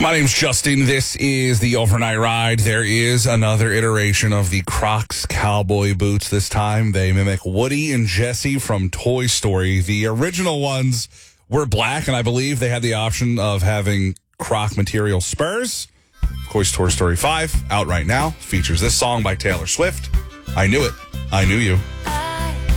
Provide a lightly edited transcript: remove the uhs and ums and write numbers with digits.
My name's Justin. This is the Overnight Ride. There is another iteration of the Crocs cowboy boots. This time they mimic Woody and Jesse from Toy Story. The original ones were black, and I believe they had the option of having Croc material spurs. Of course, Toy Story 5, out right now, features this song by Taylor Swift. I Knew It, I Knew You.